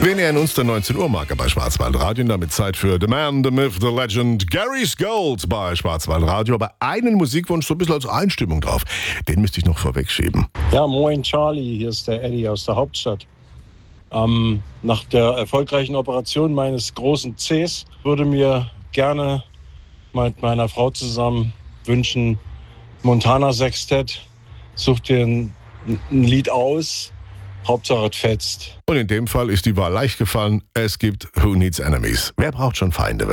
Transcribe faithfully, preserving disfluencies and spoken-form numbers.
Wir nähern uns der neunzehn Uhr Marke bei Schwarzwaldradio. Damit Zeit für The Man, The Myth, The Legend, Gary's Gold bei Schwarzwaldradio. Aber einen Musikwunsch so ein bisschen als Einstimmung drauf. Den müsste ich noch vorwegschieben. Ja, moin Charlie, hier ist der Eddie aus der Hauptstadt. Ähm, nach der erfolgreichen Operation meines großen Cs würde mir gerne mit meiner Frau zusammen wünschen, Montana Sextett, such dir ein, ein Lied aus, Hauptsache es fetzt. Und in dem Fall ist die Wahl leicht gefallen. Es gibt Who Needs Enemies? Wer braucht schon Feinde?